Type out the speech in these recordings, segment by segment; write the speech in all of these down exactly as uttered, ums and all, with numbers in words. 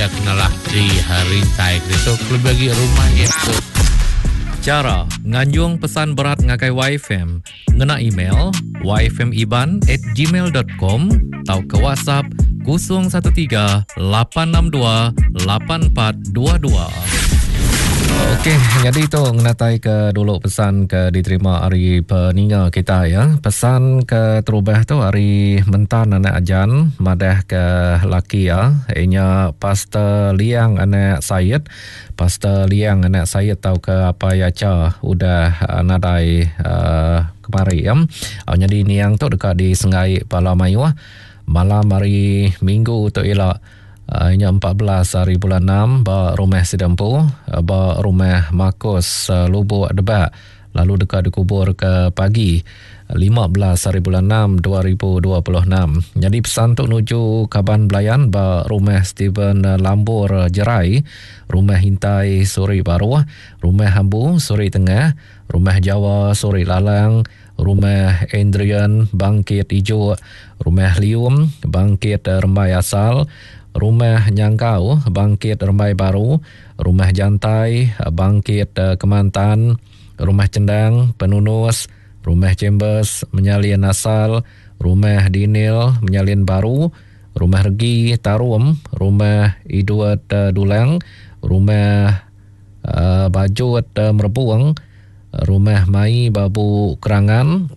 ya kenalah di hari tai itu klub bagi rumah ya tu. Cara nganjung pesan berat ngakai Y F M ngena email y f m iban at gmail dot com atau ke WhatsApp kosong satu tiga lapan enam dua lapan empat dua dua. Okey, jadi itu ngenatai ke dulu pesan ke diterima hari peninga kita ya. Pesan ke terubah tu hari mentan anak ajan madah ke laki ya. Ianya Pastor Liang anak Syed. Pastor Liang anak Syed tahu ke apa ya ca udah uh, nadai uh, kemari ya. Uh, jadi ni yang tu dekat di Sengai Palamayu malam hari Minggu tu ialah Uh, ini empat belas hari bulan enam ba rumah Sidampu uh, ba rumah Markus uh, Lubuk Debak lalu dekat dikubur ke pagi lima belas hari bulan enam dua ribu dua puluh enam. Jadi pesan tu nuju Kaban Belayan ba rumah Steven uh, Lambur uh, Jerai, rumah Hintai Suri Baru, rumah Hambu Suri Tengah, rumah Jawa Suri Lalang, rumah Adrian Bangkit Ijo, rumah Lium Bangkit uh, Rembai Asal, rumah Nyangkau Bangkit Rembai Baru, rumah Jantai Bangkit uh, Kemantan, rumah Cendang Penunus, rumah Chambers Menyalin Asal, rumah Dinil Menyalin Baru, rumah Regi Tarum, rumah Iduat uh, Dulang, rumah uh, Bajut uh, Merbuang, rumah Mai Babu Kerangan.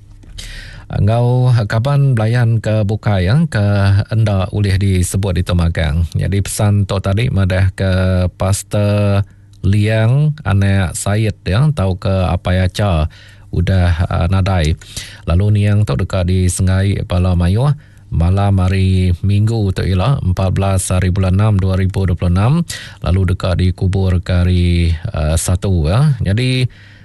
Ngau kapan belayan ke buka yang ke enda boleh disebut di Tomagang. Jadi pesan tu tadi madah ke Pastor Liang anak Syed yang tahu ke apa ya ca udah uh, nadai. Lalu ni yang tu dekat di Sengai Palamayu malam hari Minggu tu ialah empat belas hari bulan enam dua ribu dua puluh enam lalu dekat di kubur ke hari uh, satu ya. Jadi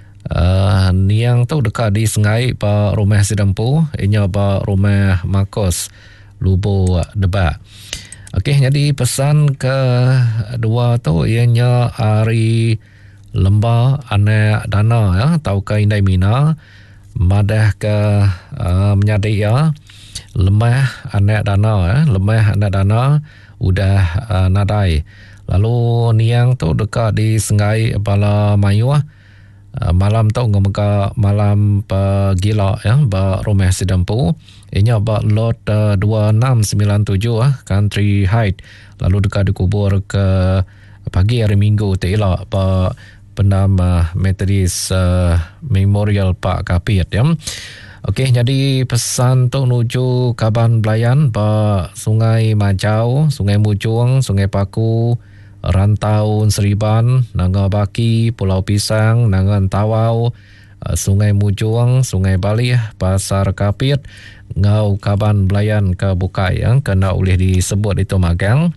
Uh, ni yang tu dekat di Sengai pa rumah Sidampu, inya pa rumah Markus Lubuk Debak. Okey, jadi pesan ke dua tu ianya hari lembah anak dana ya, tau ke Indai Mina madah ke uh, menyadi ya lemah anak dana ya, lemah anak dana udah uh, nadai. Lalu ni yang tu dekat di Sengai Palamayu Uh, malam tu ngemeka malam pagila ya ba rumah Sidampu inya ba lot uh, dua enam sembilan tujuh ah Country Height lalu dekat dikubur ke pagi hari Minggu tu ialah ba pendam uh, Methodist uh, Memorial Park Kapit ya. Okey, jadi pesan tu nuju Kaban Belayan ba Sungai Majau, Sungai Mujung, Sungai Paku, Rantau Seriban, Nanga Baki, Pulau Pisang, Nangan Tawau, Sungai Mujung, Sungai Balih, Pasar Kapit, Ngau Kaban Belayan ke Bukai yang kena boleh disebut itu Magang.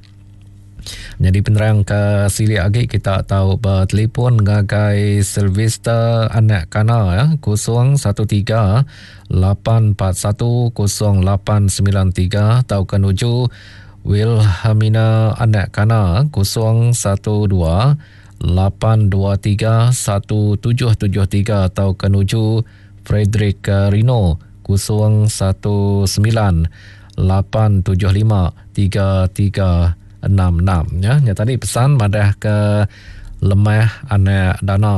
Jadi penerang ke sili agi kita tahu bertelefon ngagai Sylvester anak kana ya kosong satu tiga lapan empat satu kosong lapan sembilan tiga atau kenuju Wilhelmina anak kana kosong satu dua lapan dua tiga satu tujuh tujuh tiga atau kenuju Frederick Rino kosong satu sembilan lapan tujuh lima tiga tiga enam enam ya. Ya tadi pesan madah ke lemah anak dana.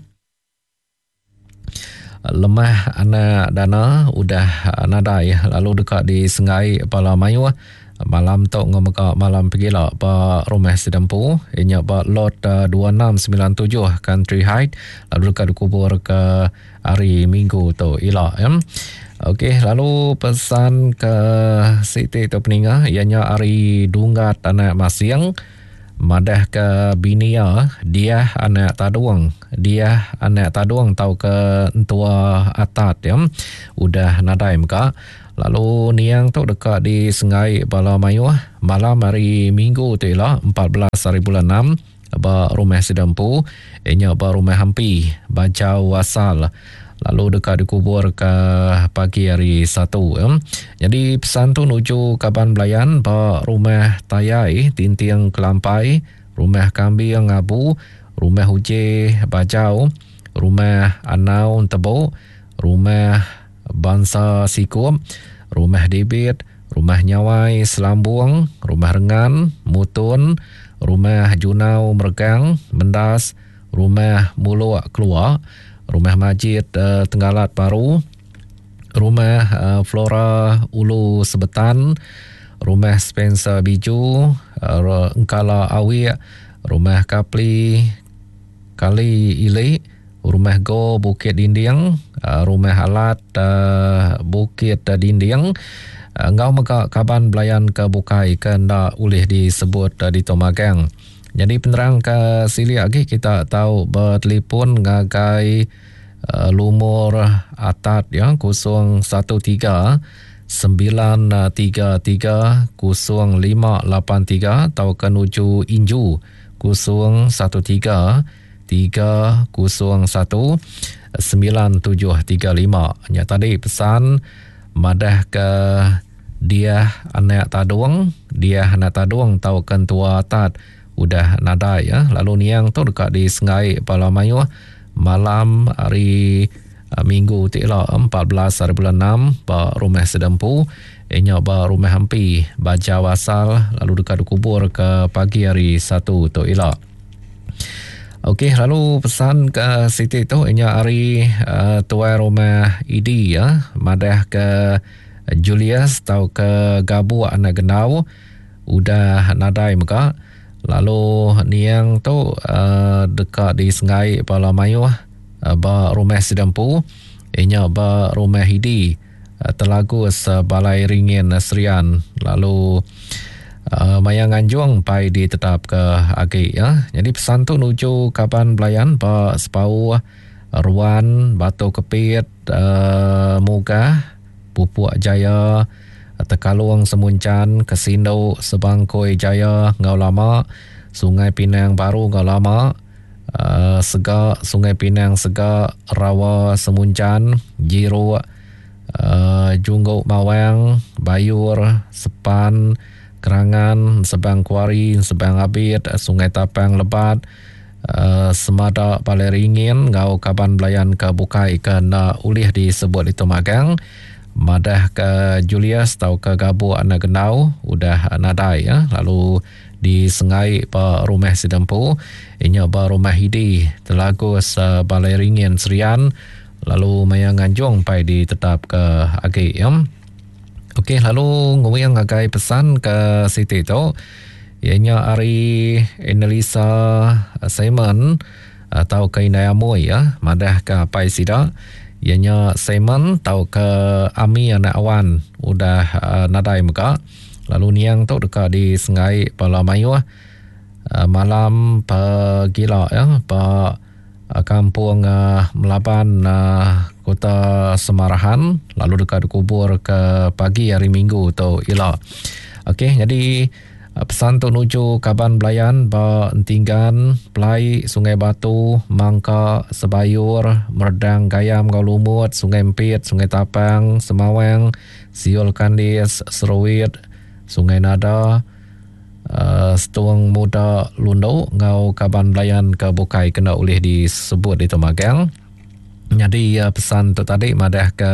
Lemah anak dana udah nadai lalu dekat di Sengai Palamayu malam tu ngemeka malam pegila pa rumah Sidampu inya pa lot uh, dua enam sembilan tujuh Country Height lalu dekat dikubur ke hari Minggu tu ialah ya. Okey, lalu pesan ke Siti tu peninga ianya hari Dunggat anak Masiang madah ke Binia dia anak Taduang dia anak Taduang tahu ke Entua Atat ya udah nadai muka. Lalu ni yang tu dekat di Sengai Palamayu malam hari Minggu tu ialah empat belas hari bulan enam ba rumah Sidampu inya ba rumah Hampi Bajau Asal lalu dekat dikubur ke pagi hari satu ya. Jadi pesan tu nuju Kaban Belayan ba rumah Tayai Tintiang Kelampai, rumah Kambing Abu, rumah Huje Bajau, rumah Anau Tebo, rumah Bangsa Sikum, rumah Debit, Rumah Nyawai Selambung, Rumah Rengan, Mutun, Rumah Junau Meregang, Mendas, Rumah Muluk Keluar, Rumah Majid uh, Tenggalat Baru, Rumah uh, Flora Ulu Sebetan, Rumah Spencer Biju, uh, Engkala Awi, Rumah Kapli Kali Ili, Rumah Go Bukit Dinding, uh, Rumah Alat uh, Bukit Dinding. Uh, ngau maka kaban belayan ke bukai ke ndak ulih disebut uh, di Tomagang. Jadi penerang ke sili lagi kita tahu bertelefon ngagai uh, lumur atat ya kosong satu tiga sembilan tiga tiga kosong lima lapan tiga atau kenuju Inju kosong satu tiga tiga kosong satu sembilan tujuh tiga lima. Hanya tadi pesan madah ke dia anak taduang, dia anak taduang tahu kentua tat udah nadai ya. Lalu niang tu dekat di Sengai Palamayu malam hari uh, Minggu tiklah empat belas hari bulan enam ba rumah sedempu inya ba rumah hampi baca wasal lalu dekat kubur ke pagi hari satu tu ila. Okey, lalu pesan ke Siti tu inya hari uh, tuai rumah Idi ya, madah ke Julius tau ke Gabu anak Genau udah nadai muka. Lalu niang tu uh, dekat di Sengai Palamayu uh, ba rumah sedempu inya ba rumah Idi uh, Telagus uh, Balai Ringin Serian. Lalu Uh, Mayang Anjung pai ditetap ke agi ya. Jadi pesan tu nuju kapan belayan ba Sepau, Ruan, Batu Kepit, uh, Muga, Pupuk Jaya, Tekalung Semuncan, Kesindo, Sebangkoi Jaya, Ngau Lama, Sungai Pinang Baru Ngau Lama, uh, Sega, Sungai Pinang Sega, Rawa Semuncan, Jiro, uh, Jungguk Mawang, Bayur, Sepan, Kerangan, Sebang Kuari, Sebang Abid, Sungai Tapang Lebat, uh, Semada Balai Ringin, Ngau Kaban Belayan ke Bukai ke na ulih disebut itu Magang, madah ke Julius tau ke Gabu anak Genau udah nadai ya. Lalu di Sengai pa rumah Sedempu inya ba rumah Hidi Telagus uh, Balai Ringin Serian. Lalu Mayang Anjung pai ditetap ke agi ya. Okey, lalu nguyang agai pesan ke Siti tu ianya hari Annalisa Simon atau ke Inayamoy ya, madah ke pai sida ianya Simon tau ke Ami anak awan udah uh, nadai muka. Lalu niang tu dekat di Sengai Palamayu uh, malam pagila ya pa uh, kampung uh, Melaban uh, Kota Semarahan, lalu dekat kubur ke pagi hari Minggu tu ila. Okey, jadi pesan tu nuju Kaban Belayan ba Entinggan, Pelai, Sungai Batu, Mangka, Sebayur, Merdang, Gayam, Gaulumut, Sungai Empit, Sungai Tapang, Semawang, Siul Kandis, Seruit, Sungai Nada, uh, Setuang Muda Lundo, Ngau Kaban Belayan ke Bukai kena oleh disebut di Tomagang. Jadi uh, pesan tu tadi madah ke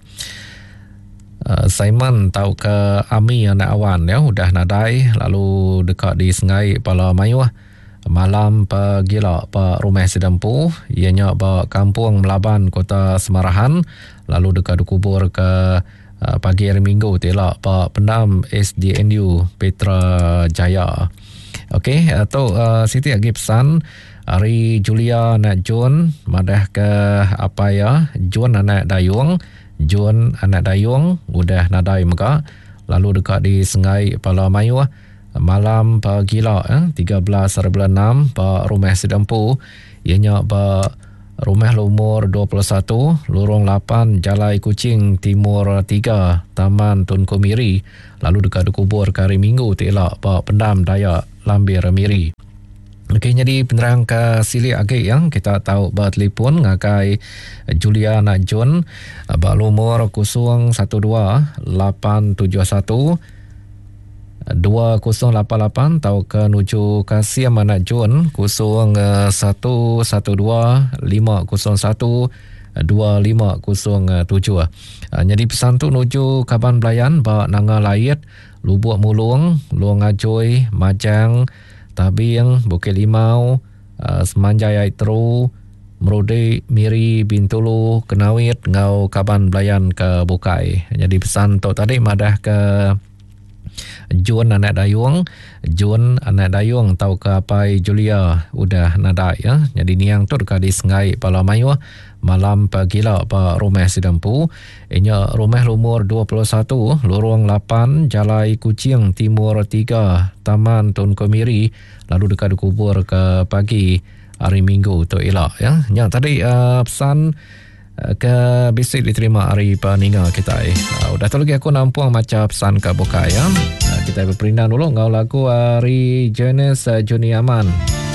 uh, Simon tau ke Ami anak awan ya udah nadai. Lalu dekat di Sengai Palamayu malam pagila pa rumah Sedempu ianya ba kampung Melaban Kota Semarahan. Lalu dekat kubur ke uh, pagi hari Minggu telak pa pendam S D N U Petra Jaya. Okey, atau uh, Siti lagi pesan hari Julia anak Jun madah ke apa ya Jun anak Dayung, Jun anak Dayung udah nadai muka. Lalu dekat di Sengai Palamayu malam pagila eh, tiga belas hari bulan enam pa rumah Sedempu ianya ba rumah lumur dua puluh satu lorong lapan Jalai Kucing Timur tiga Taman Tunku Miri. Lalu dekat kubur ke hari Minggu telak pa pendam Dayak Lambir Miri. Okey, jadi penerang ke sili agi yang kita tahu bertelefon ngakai Julia nak Jun ba lumur kosong satu dua lapan tujuh satu dua kosong lapan lapan tau ke nuju Kasim anak Jun kosong satu satu dua lima kosong satu dua lima kosong tujuh. Uh, jadi pesan tu nuju Kaban Belayan ba Nanga Layit, Lubuk Mulung, Luang Ajoy, Majang, Tabing, Bukit Limau, uh, Semanjai Aitru, Merudi, Miri, Bintulu, Kenawit, Ngau Kaban Belayan ke Bukai. Jadi pesan tu tadi madah ke Jun anak dayung, Jun anak dayung tahu ke apa Julia udah nada ya. Jadi niang tu dekat di Sengai Palamayu malam pagila pa rumah sidampu. Inya rumah lumur dua puluh satu, lorong lapan, Jalai Kucing Timur tiga, Taman Tun Komiri, lalu dekat dikubur ke pagi hari Minggu tu elak ya. Yang tadi uh, pesan ke bisik diterima hari peninga kita eh. Uh, udah tu lagi aku nampuang macam pesan ke buka ya. Uh, kita berperindah dulu ngau lagu hari Jenis uh, Juni Aman.